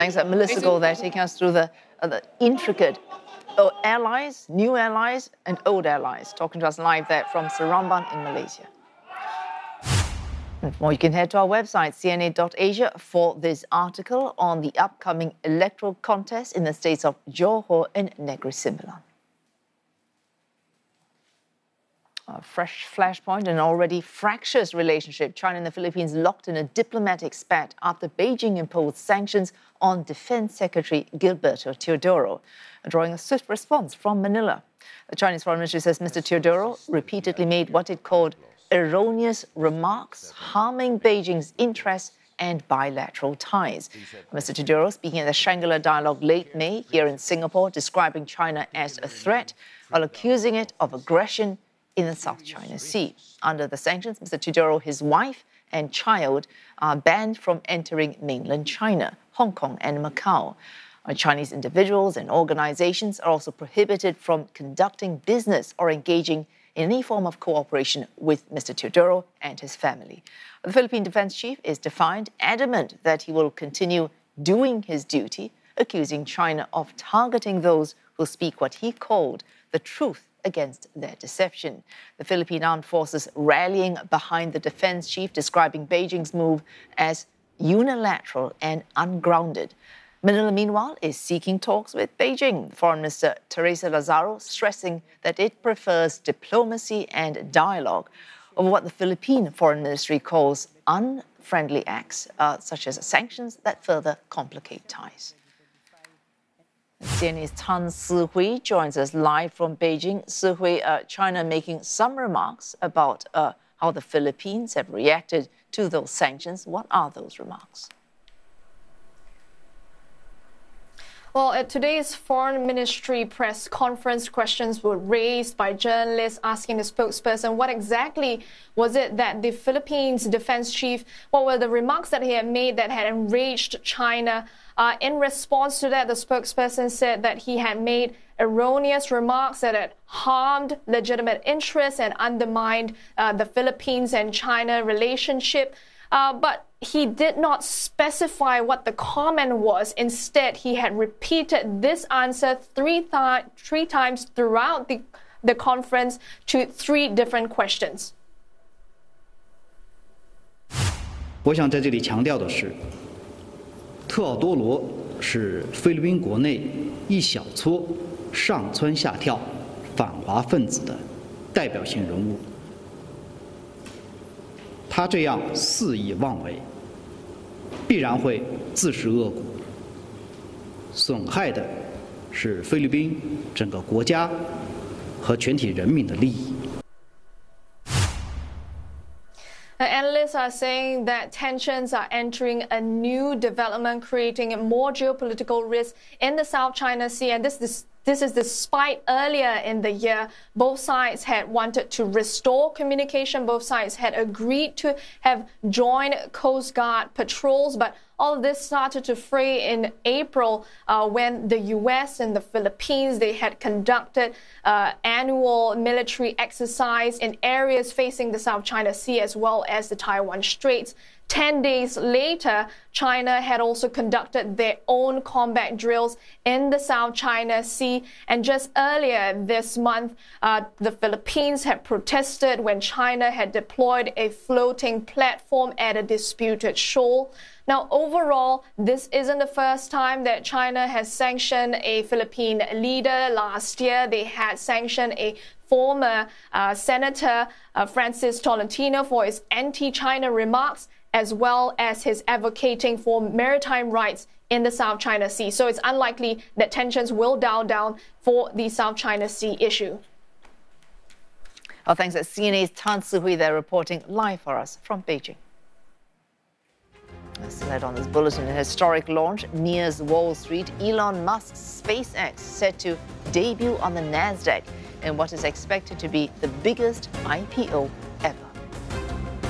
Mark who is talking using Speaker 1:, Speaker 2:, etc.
Speaker 1: Thanks, Melissa Goh there, taking us through the intricate allies, new allies, and old allies. Talking to us live there from Seremban in Malaysia. And for more, you can head to our website, cna.asia, for this article on the upcoming electoral contest in the states of Johor and Negri Sembilan. A fresh flashpoint, an already fractious relationship. China and the Philippines locked in a diplomatic spat after Beijing imposed sanctions on Defense Secretary Gilberto Teodoro, drawing a swift response from Manila. The Chinese Foreign Ministry says Mr. Teodoro repeatedly made what it called erroneous remarks harming Beijing's interests and bilateral ties. Mr. Teodoro, speaking at the Shangri-La Dialogue late May here in Singapore, describing China as a threat while accusing it of aggression in the South China Sea. Under the sanctions, Mr. Teodoro, his wife and child are banned from entering mainland China, Hong Kong and Macau. Chinese individuals and organizations are also prohibited from conducting business or engaging in any form of cooperation with Mr. Teodoro and his family. The Philippine defense chief is defiant, adamant that he will continue doing his duty, accusing China of targeting those who speak what he called the truth against their deception. The Philippine Armed Forces rallying behind the defense chief, describing Beijing's move as unilateral and ungrounded. Manila, meanwhile, is seeking talks with Beijing. Foreign Minister Teresa Lazaro stressing that it prefers diplomacy and dialogue over what the Philippine Foreign Ministry calls unfriendly acts, such as sanctions that further complicate ties. CNA's Tan Si-hui joins us live from Beijing. Si-hui, China making some remarks about how the Philippines have reacted to those sanctions. What are those remarks?
Speaker 2: Well, at today's Foreign Ministry press conference, questions were raised by journalists asking the spokesperson what exactly was it that the Philippines defense chief, what were the remarks that he had made that had enraged China? In response to that, the spokesperson said that he had made erroneous remarks that had harmed legitimate interests and undermined the Philippines and China relationship. But he did not specify what the comment was. Instead, he had repeated this answer three times throughout the conference to three different questions.
Speaker 3: 我想在这里强调的是，特奥多罗是菲律宾国内一小撮上蹿下跳反华分子的代表性人物。他这样肆意妄为，必然会自食恶果，损害的是菲律宾整个国家和全体人民的利益。
Speaker 2: Analysts are saying that tensions are entering a new development, creating more geopolitical risk in the South China Sea. And this is despite earlier in the year, both sides had wanted to restore communication. Both sides had agreed to have joint Coast Guard patrols. But all of this started to fray in April when the U.S. and the Philippines, they had conducted annual military exercise in areas facing the South China Sea as well as the Taiwan Straits. 10 days later, China had also conducted their own combat drills in the South China Sea. And just earlier this month, the Philippines had protested when China had deployed a floating platform at a disputed shoal. Now, overall, this isn't the first time that China has sanctioned a Philippine leader. Last year, they had sanctioned a former Senator Francis Tolentino for his anti-China remarks, as well as his advocating for maritime rights in the South China Sea. So it's unlikely that tensions will dial down for the South China Sea issue.
Speaker 1: Well, thanks. CNA's Tan Si-hui there reporting live for us from Beijing. As led on this bulletin, a historic launch nears Wall Street. Elon Musk's SpaceX set to debut on the NASDAQ in what is expected to be the biggest IPO